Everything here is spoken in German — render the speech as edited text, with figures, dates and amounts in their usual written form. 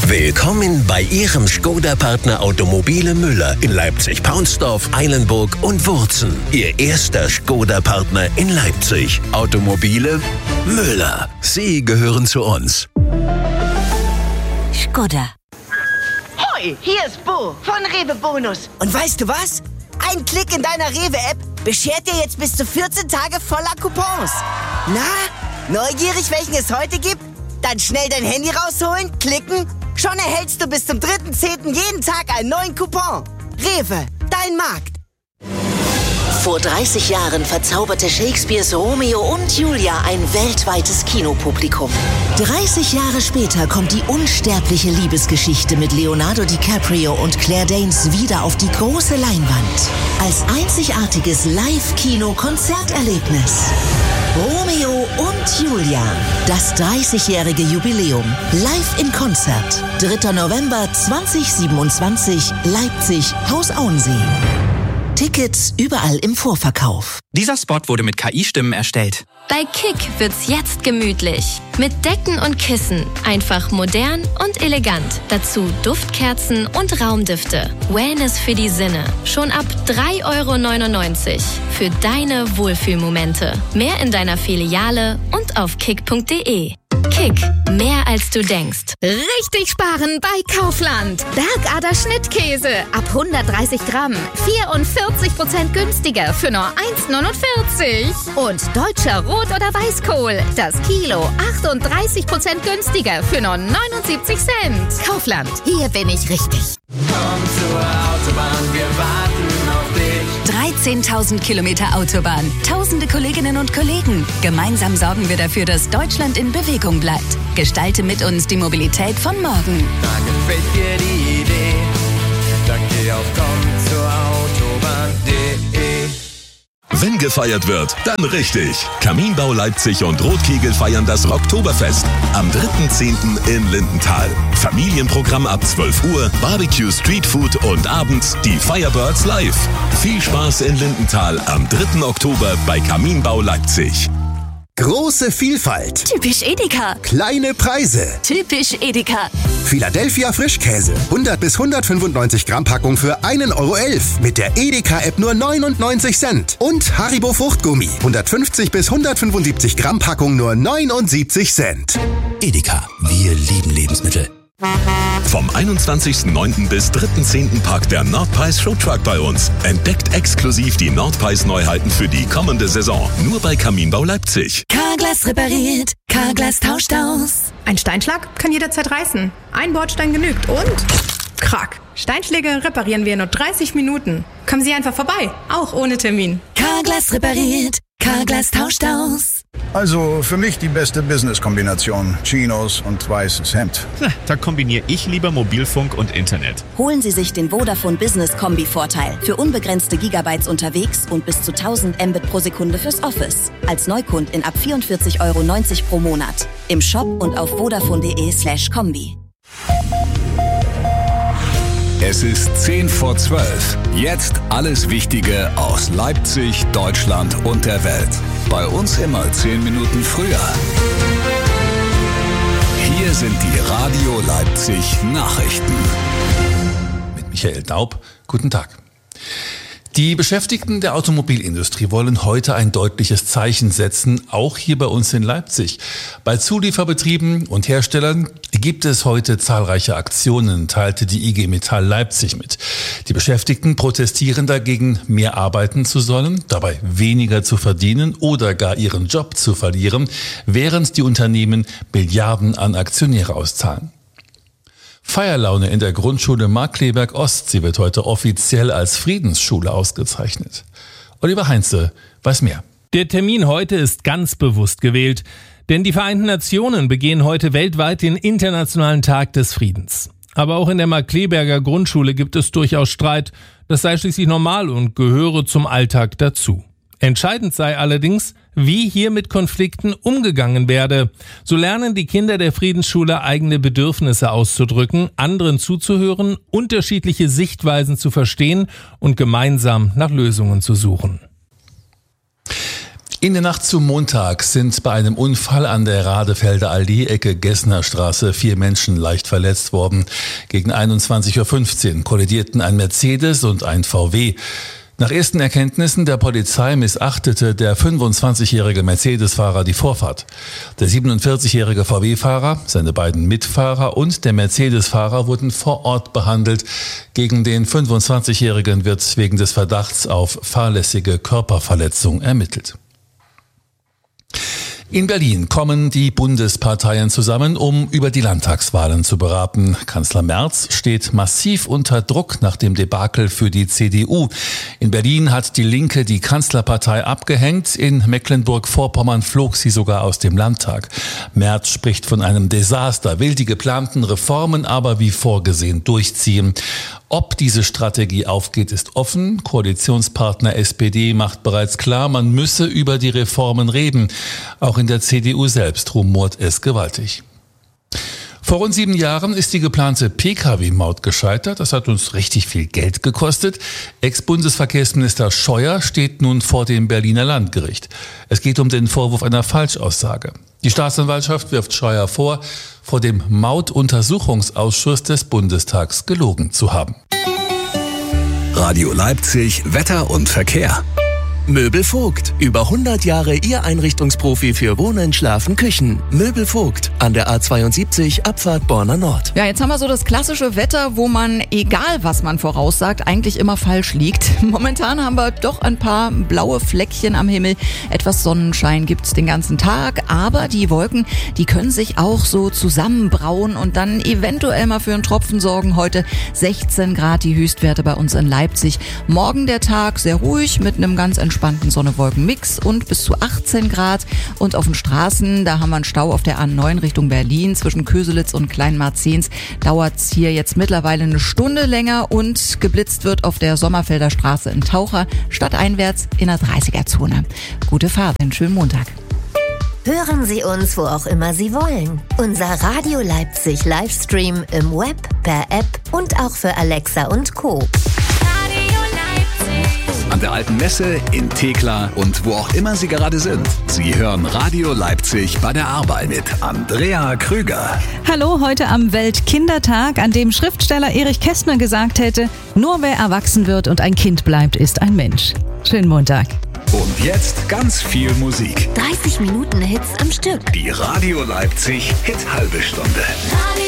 Willkommen bei Ihrem Škoda-Partner Automobile Müller in Leipzig-Paunsdorf, Eilenburg und Wurzen. Ihr erster Škoda-Partner in Leipzig. Automobile Müller. Sie gehören zu uns. Škoda. Hoi, hier ist Bo von Rewe Bonus. Und weißt du was? Ein Klick in deiner Rewe-App beschert dir jetzt bis zu 14 Tage voller Coupons. Na, neugierig, welchen es heute gibt? Dann schnell dein Handy rausholen, klicken. Schon erhältst du bis zum 3.10. jeden Tag einen neuen Coupon. Rewe, dein Markt. Vor 30 Jahren verzauberte Shakespeares Romeo und Julia ein weltweites Kinopublikum. 30 Jahre später kommt die unsterbliche Liebesgeschichte mit Leonardo DiCaprio und Claire Danes wieder auf die große Leinwand. Als einzigartiges Live-Kino-Konzerterlebnis. Romeo und Julia. Das 30-jährige Jubiläum. Live in Konzert. 3. November 2027. Leipzig, Haus Auensee. Tickets überall im Vorverkauf. Dieser Spot wurde mit KI-Stimmen erstellt. Bei Kick wird's jetzt gemütlich. Mit Decken und Kissen. Einfach modern und elegant. Dazu Duftkerzen und Raumdüfte. Wellness für die Sinne. Schon ab 3,99 € für deine Wohlfühlmomente. Mehr in deiner Filiale und auf kick.de. Kick, mehr als du denkst. Richtig sparen bei Kaufland. Bergader Schnittkäse ab 130 Gramm. 44% günstiger für nur 1,49 €. Und deutscher Rot- oder Weißkohl. Das Kilo 38% günstiger für nur 79 Cent. Kaufland, hier bin ich richtig. Komm zur Autobahn, wir warten auf dich. 13.000 Kilometer Autobahn, tausende Kolleginnen und Kollegen. Gemeinsam sorgen wir dafür, dass Deutschland in Bewegung bleibt. Gestalte mit uns die Mobilität von morgen. Da gefällt dir die Idee, dann geh auf kommzurautobahn.de. Wenn gefeiert wird, dann richtig. Kaminbau Leipzig und Rotkegel feiern das Rocktoberfest am 3.10. in Lindenthal. Familienprogramm ab 12 Uhr, Barbecue, Streetfood und abends die Firebirds live. Viel Spaß in Lindenthal am 3. Oktober bei Kaminbau Leipzig. Große Vielfalt. Typisch Edeka. Kleine Preise. Typisch Edeka. Philadelphia Frischkäse. 100 bis 195 Gramm Packung für 1,11 € mit der Edeka-App nur 99 Cent. Und Haribo Fruchtgummi. 150 bis 175 Gramm Packung nur 79 Cent. Edeka, wir lieben Lebensmittel. Vom 21.09. bis 3.10. parkt der Nordpreis Showtruck bei uns. Entdeckt exklusiv die Nordpreis-Neuheiten für die kommende Saison. Nur bei Kaminbau Leipzig. Carglass repariert. Carglass tauscht aus. Ein Steinschlag kann jederzeit reißen. Ein Bordstein genügt und... Krack. Steinschläge reparieren wir in nur 30 Minuten. Kommen Sie einfach vorbei, auch ohne Termin. Carglass repariert. Carglass tauscht aus. Also für mich die beste Business-Kombination. Chinos und weißes Hemd. Da kombiniere ich lieber Mobilfunk und Internet. Holen Sie sich den Vodafone Business Kombi-Vorteil. Für unbegrenzte Gigabytes unterwegs und bis zu 1000 Mbit pro Sekunde fürs Office. Als Neukundin ab 44,90 € pro Monat. Im Shop und auf vodafone.de/kombi. Es ist 11:10. Jetzt alles Wichtige aus Leipzig, Deutschland und der Welt. Bei uns immer 10 Minuten früher. Hier sind die Radio Leipzig Nachrichten. Mit Michael Daub. Guten Tag. Die Beschäftigten der Automobilindustrie wollen heute ein deutliches Zeichen setzen, auch hier bei uns in Leipzig. Bei Zulieferbetrieben und Herstellern gibt es heute zahlreiche Aktionen, teilte die IG Metall Leipzig mit. Die Beschäftigten protestieren dagegen, mehr arbeiten zu sollen, dabei weniger zu verdienen oder gar ihren Job zu verlieren, während die Unternehmen Milliarden an Aktionäre auszahlen. Feierlaune in der Grundschule Markkleeberg Ost. Sie wird heute offiziell als Friedensschule ausgezeichnet. Oliver Heinze weiß mehr. Der Termin heute ist ganz bewusst gewählt, denn die Vereinten Nationen begehen heute weltweit den Internationalen Tag des Friedens. Aber auch in der Markkleeberger Grundschule gibt es durchaus Streit. Das sei schließlich normal und gehöre zum Alltag dazu. Entscheidend sei allerdings, wie hier mit Konflikten umgegangen werde. So lernen die Kinder der Friedensschule eigene Bedürfnisse auszudrücken, anderen zuzuhören, unterschiedliche Sichtweisen zu verstehen und gemeinsam nach Lösungen zu suchen. In der Nacht zum Montag sind bei einem Unfall an der Radefelder Allee, Ecke Gessner Straße, 4 Menschen leicht verletzt worden. Gegen 21.15 Uhr kollidierten ein Mercedes und ein VW. Nach ersten Erkenntnissen der Polizei missachtete der 25-jährige Mercedes-Fahrer die Vorfahrt. Der 47-jährige VW-Fahrer, seine beiden Mitfahrer und der Mercedes-Fahrer wurden vor Ort behandelt. Gegen den 25-jährigen wird wegen des Verdachts auf fahrlässige Körperverletzung ermittelt. In Berlin kommen die Bundesparteien zusammen, um über die Landtagswahlen zu beraten. Kanzler Merz steht massiv unter Druck nach dem Debakel für die CDU. In Berlin hat die Linke die Kanzlerpartei abgehängt. In Mecklenburg-Vorpommern flog sie sogar aus dem Landtag. Merz spricht von einem Desaster, will die geplanten Reformen aber wie vorgesehen durchziehen. Ob diese Strategie aufgeht, ist offen. Koalitionspartner SPD macht bereits klar, man müsse über die Reformen reden. Auch in der CDU selbst rumort es gewaltig. Vor rund 7 Jahren ist die geplante Pkw-Maut gescheitert. Das hat uns richtig viel Geld gekostet. Ex-Bundesverkehrsminister Scheuer steht nun vor dem Berliner Landgericht. Es geht um den Vorwurf einer Falschaussage. Die Staatsanwaltschaft wirft Scheuer vor dem Mautuntersuchungsausschuss des Bundestags gelogen zu haben. Radio Leipzig, Wetter und Verkehr. Möbel Vogt. Über 100 Jahre Ihr Einrichtungsprofi für Wohnen, Schlafen, Küchen. Möbel Vogt. An der A72 Abfahrt Borna Nord. Ja, jetzt haben wir so das klassische Wetter, wo man, egal was man voraussagt, eigentlich immer falsch liegt. Momentan haben wir doch ein paar blaue Fleckchen am Himmel. Etwas Sonnenschein gibt's den ganzen Tag, aber die Wolken, die können sich auch so zusammenbrauen und dann eventuell mal für einen Tropfen sorgen. Heute 16 Grad die Höchstwerte bei uns in Leipzig. Morgen der Tag sehr ruhig mit einem ganz entspannten Sonne-Wolken-Mix und bis zu 18 Grad. Und auf den Straßen, da haben wir einen Stau auf der A9 Richtung Berlin. Zwischen Köselitz und Kleinmarzens dauert's hier jetzt mittlerweile eine Stunde länger und geblitzt wird auf der Sommerfelder Straße in Taucher stadteinwärts in der 30er-Zone. Gute Fahrt, einen schönen Montag. Hören Sie uns, wo auch immer Sie wollen. Unser Radio Leipzig Livestream im Web, per App und auch für Alexa und Co. An der Alten Messe, in Thekla und wo auch immer Sie gerade sind. Sie hören Radio Leipzig bei der Arbeit mit Andrea Krüger. Hallo, heute am Weltkindertag, an dem Schriftsteller Erich Kästner gesagt hätte, nur wer erwachsen wird und ein Kind bleibt, ist ein Mensch. Schönen Montag. Und jetzt ganz viel Musik. 30 Minuten Hits am Stück. Die Radio Leipzig Hit-Halbe Stunde.